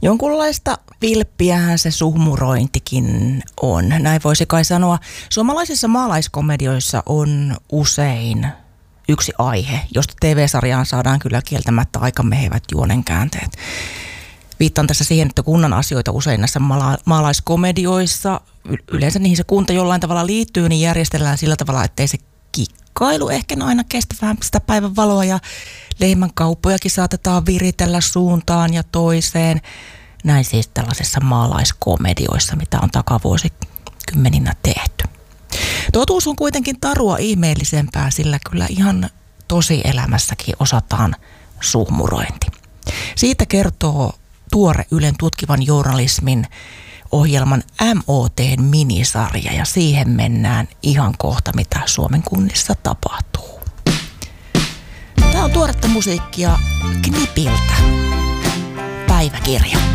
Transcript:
Jonkunlaista vilppiähän se suhmurointikin on. Näin voisi kai sanoa. Suomalaisissa maalaiskomedioissa on usein yksi aihe, josta TV-sarjaan saadaan kyllä kieltämättä aika mehevät juonenkäänteet. Viittaan tässä siihen, että kunnan asioita usein näissä maalaiskomedioissa, yleensä niihin se kunta jollain tavalla liittyy, niin järjestellään sillä tavalla, ettei se kikkailu ehkä aina kestä vähän sitä päivän valoa ja lehmänkauppojakin saatetaan viritellä suuntaan ja toiseen. Näin siis tällaisissa maalaiskomedioissa, mitä on takavuosikymmeninä tehty. Totuus on kuitenkin tarua ihmeellisempää, sillä kyllä ihan tosielämässäkin osataan suhmurointi. Siitä kertoo tuore Ylen tutkivan journalismin ohjelman MOT:n minisarja ja siihen mennään ihan kohta, mitä Suomen kunnissa tapahtuu. Tämä on tuoretta musiikkia Knipiltä. Päiväkirja.